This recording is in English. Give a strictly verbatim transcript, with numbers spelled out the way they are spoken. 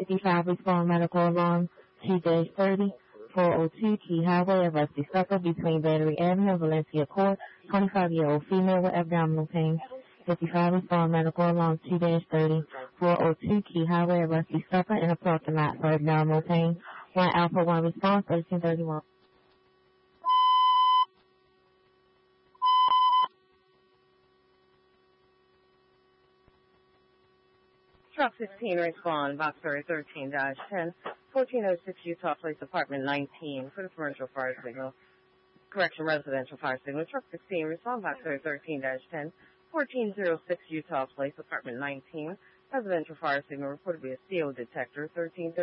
fifty-five respond medical alarm two thirty, four oh two Key Highway, a rusty sucker between Battery Avenue and Valencia Court, twenty-five-year-old female with abdominal pain. fifty-five respond medical alarm two thirty, four oh two Key Highway, a rusty sucker in a parking lot for abdominal pain. one Alpha one response, thirteen thirty-one. Truck sixteen respond, Boxbury thirteen dash ten, fourteen oh six Utah Place, Apartment nineteen, for the commercial fire signal. Correction, residential fire signal. Truck sixteen respond, Boxbury thirteen dash ten, fourteen oh six Utah Place, Apartment nineteen, residential fire signal reported to be a C O detector, thirteen